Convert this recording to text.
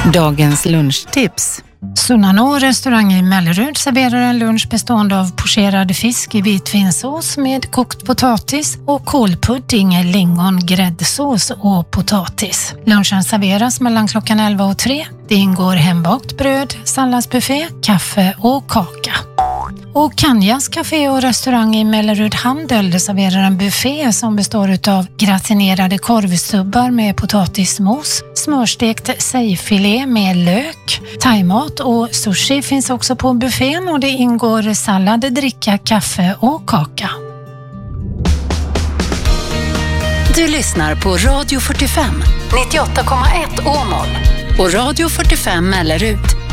Dagens lunchtips. Sunnanå restaurang i Mellerud serverar en lunch bestående av pocherad fisk i vitvinsås med kokt potatis och kålpudding, lingon, gräddsås och potatis. Lunchen serveras mellan klockan 11 och 3. Det ingår hembakt bröd, salladsbuffé, kaffe och kaka. Och Kanjas café och restaurang i Mellerud Handel serverar en buffé som består av gratinerade korvstubbar med potatismos, smörstekt sejfilé med lök, thaimat och sushi finns också på buffén och det ingår sallad, dricka, kaffe och kaka. Du lyssnar på Radio 45, 98,1 Åmål och Radio 45 Mellerud.